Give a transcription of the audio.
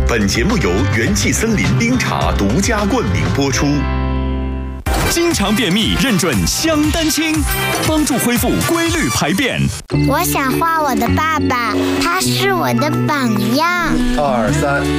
本节目由元气森林冰茶独家冠名播出。经常便秘，认准香丹清，帮助恢复规律排便。 我想画我的爸爸，他是我的榜样。 2、3。